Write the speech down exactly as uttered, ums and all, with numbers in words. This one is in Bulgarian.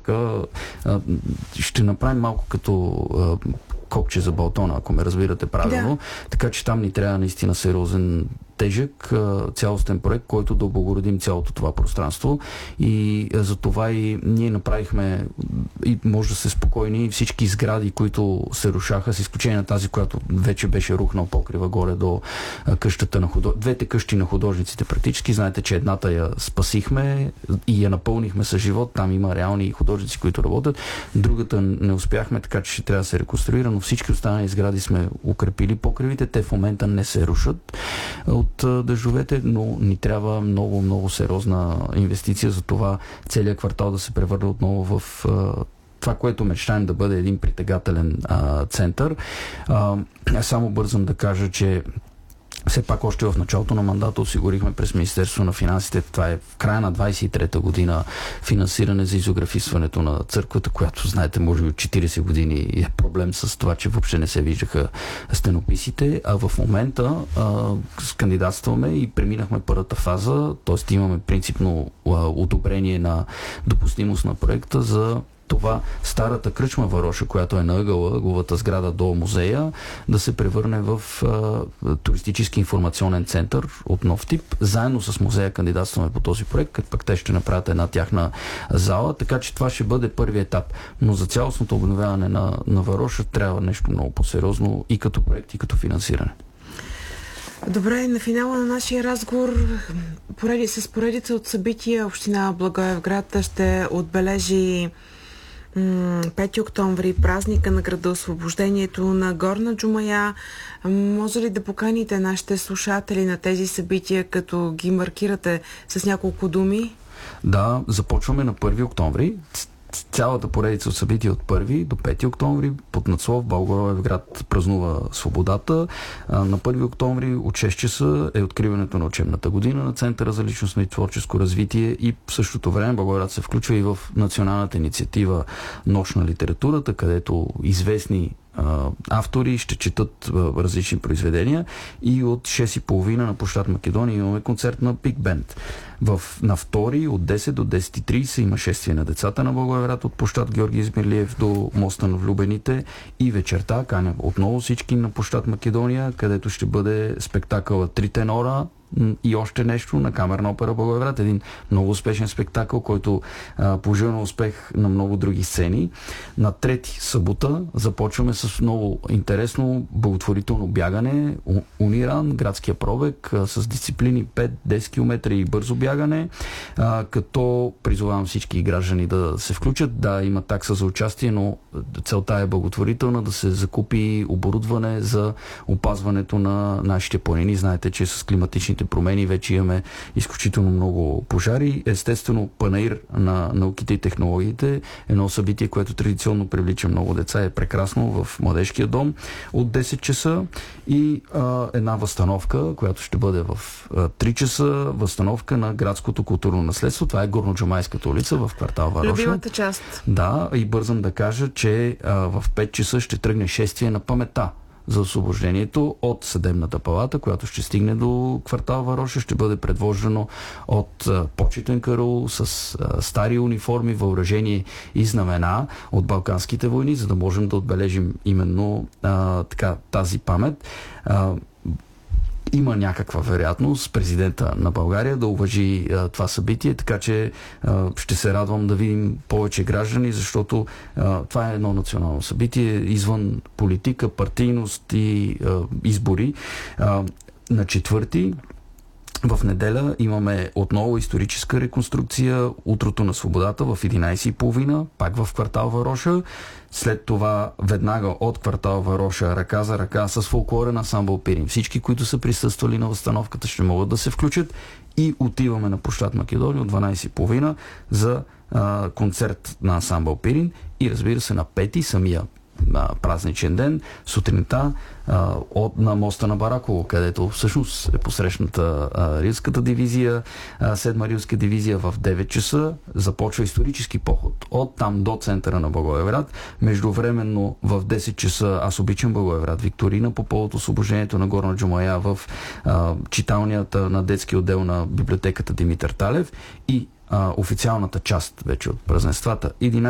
парка. А, ще направим малко като а, копче за балтона, ако ме разбирате правилно. Да. Така че там ни трябва наистина сериозен, тежък, цялостен проект, който да облагородим цялото това пространство. И за това и ние направихме, и може да се спокойни, всички сгради, които се рушаха, с изключение на тази, която вече беше рухнал покрива горе до къщата на художниците. Двете къщи на художниците практически. Знаете, че едната я спасихме и я напълнихме с живот. Там има реални художници, които работят. Другата не успяхме, така че ще трябва да се реконструира, но всички останали сгради сме укрепили покривите. Те в момента не се рушат от дъждовете, но ни трябва много, много сериозна инвестиция за това целият квартал да се превърне отново в това, което мечтаем да бъде един притегателен а, център. А, аз само бързам да кажа, че все пак още в началото на мандата осигурихме през Министерство на финансите, това е в края на двадесет и трета година, финансиране за изографисването на църквата, която, знаете, може би от четиридесет години е проблем с това, че въобще не се виждаха стенописите, а в момента а, кандидатстваме и преминахме първата фаза, т.е. имаме принципно а, одобрение на допустимост на проекта за това старата кръчма Вароша, която е на ъгъла, ъгълата сграда до музея, да се превърне в а, туристически информационен център от нов тип. Заедно с музея кандидатстваме по този проект, като пък те ще направят една тяхна зала, така че това ще бъде първи етап. Но за цялостното обновяване на, на Вароша трябва нещо много по-сериозно и като проект, и като финансиране. Добре, на финала на нашия разговор пореди, с поредица от събития община Благоевград ще отбележи пети октомври, празника на града, освобождението на Горна Джумая. Може ли да поканите нашите слушатели на тези събития, като ги маркирате с няколко думи? Да, започваме на първи октомври. Цялата поредица от събития от първи до пети октомври под надслов Благоевград празнува свободата. На първи октомври от шест часа е откриването на учебната година на Центъра за личностно и творческо развитие и в същото време Благоевград се включва и в националната инициатива Нощ на литературата, където известни автори ще четат различни произведения и от шест и половина на площад Македония имаме концерт на Биг Бенд. В, на втори от десет до десет и тридесет има шествие на децата на Благоевград от площад Георги Измирлиев до моста на влюбените и вечерта каня отново всички на площад Македония, където ще бъде спектакъл Три тенора и още нещо на Камерна опера Благоевград. Един много успешен спектакъл, който а, пожива на успех на много други сцени. На трети събота започваме с много интересно благотворително бягане. Униран, градския пробег, а, с дисциплини пет до десет километра и бързо бягане, а, като призовавам всички граждани да се включат. Да, има такса за участие, но целта е благотворителна, да се закупи оборудване за опазването на нашите планини. Знаете, че с климатичните промени вече имаме изключително много пожари. Естествено, панаир на науките и технологиите, едно събитие, което традиционно привлича много деца, е прекрасно в Младежкия дом от десет часа и а, една възстановка, която ще бъде в а, три часа, възстановка на градското културно наследство. Това е Горноджумайската улица в квартал Вароша. Любимата част. Да, и бързам да кажа, че а, в пет часа ще тръгне шествие на паметта за освобождението от Съдебната палата, която ще стигне до квартал Вароша, ще бъде предвождано от а, почетен караул с а, стари униформи, въоръжение и знамена от Балканските войни, за да можем да отбележим именно а, така, тази памет. А, има някаква вероятност президента на България да уважи а, това събитие, така че а, ще се радвам да видим повече граждани, защото а, това е едно национално събитие, извън политика, партийност и а, избори. А, на четвърти в неделя имаме отново историческа реконструкция Утрото на свободата в единадесет и половина, пак в квартал Вароша. След това веднага от квартал Вароша ръка за ръка с фолклорен ансамбъл Пирин. Всички, които са присъствали на възстановката, ще могат да се включат и отиваме на площад Македония от дванадесет и половина за а, концерт на ансамбъл Пирин и разбира се на пети самия празничен ден, сутринта а, от, на моста на Бараково, където всъщност е посрещната а, рилската дивизия, а, седма рилска дивизия в девет часа. Започва исторически поход от там до центъра на Благоевград. Междувременно в десет часа Аз обичам Благоевград викторина по повод освобождението на Горна Джумая в а, читалнията на детски отдел на библиотеката Димитър Талев и а, официалната част вече от празненствата.